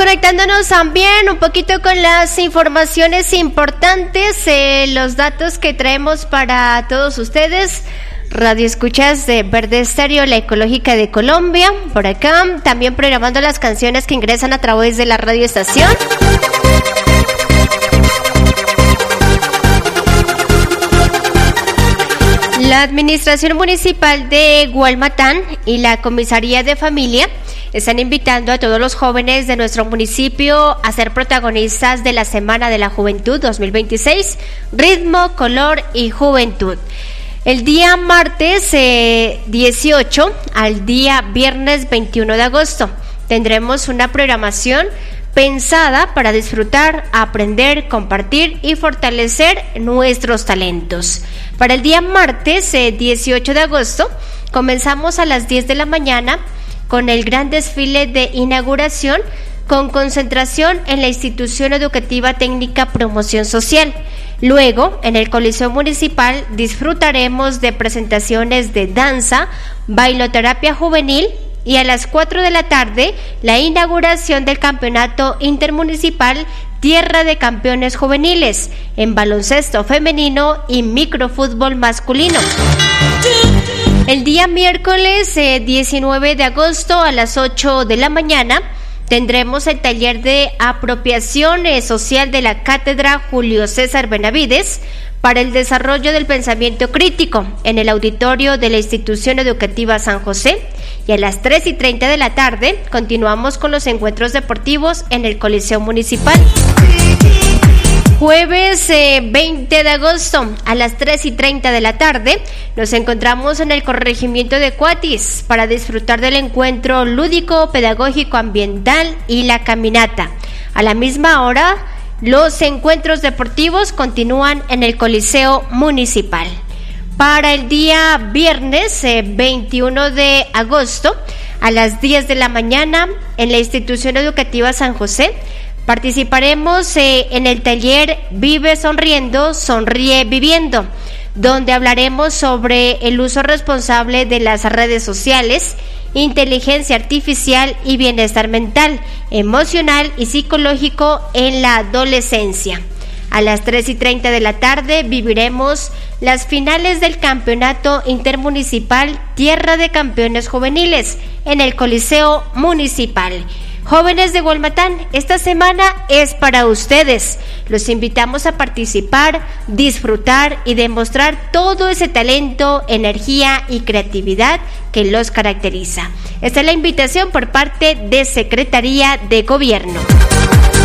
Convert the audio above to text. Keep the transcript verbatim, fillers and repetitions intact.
conectándonos también un poquito con las informaciones importantes, eh, los datos que traemos para todos ustedes. Radio Escuchas de Verde Estéreo, la ecológica de Colombia, por acá, también programando las canciones que ingresan a través de la radio estación. La Administración Municipal de Gualmatán y la Comisaría de Familia están invitando a todos los jóvenes de nuestro municipio a ser protagonistas de la Semana de la Juventud dos mil veintiséis, Ritmo, Color y Juventud. El día martes eh, dieciocho al día viernes veintiuno de agosto tendremos una programación pensada para disfrutar, aprender, compartir y fortalecer nuestros talentos. Para el día martes eh, dieciocho de agosto comenzamos a las diez de la mañana con el gran desfile de inauguración con concentración en la Institución Educativa Técnica Promoción Social. Luego, en el Coliseo Municipal, disfrutaremos de presentaciones de danza, bailoterapia juvenil y a las cuatro de la tarde, la inauguración del Campeonato Intermunicipal Tierra de Campeones Juveniles en baloncesto femenino y microfútbol masculino. El día miércoles eh, diecinueve de agosto a las ocho de la mañana tendremos el taller de apropiación eh, social de la Cátedra Julio César Benavides para el desarrollo del pensamiento crítico en el auditorio de la Institución Educativa San José, y a las tres y treinta de la tarde continuamos con los encuentros deportivos en el Coliseo Municipal. Jueves eh, veinte de agosto a las tres y treinta de la tarde nos encontramos en el corregimiento de Cuatis para disfrutar del encuentro lúdico, pedagógico, ambiental y la caminata. A la misma hora, los encuentros deportivos continúan en el Coliseo Municipal. Para el día viernes eh, veintiuno de agosto a las diez de la mañana en la Institución Educativa San José participaremos eh, en el taller Vive Sonriendo, Sonríe Viviendo, donde hablaremos sobre el uso responsable de las redes sociales, inteligencia artificial y bienestar mental, emocional y psicológico en la adolescencia. A las tres y treinta de la tarde viviremos las finales del Campeonato Intermunicipal Tierra de Campeones Juveniles en el Coliseo Municipal. Jóvenes de Gualmatán, esta semana es para ustedes. Los invitamos a participar, disfrutar y demostrar todo ese talento, energía y creatividad que los caracteriza. Esta es la invitación por parte de Secretaría de Gobierno.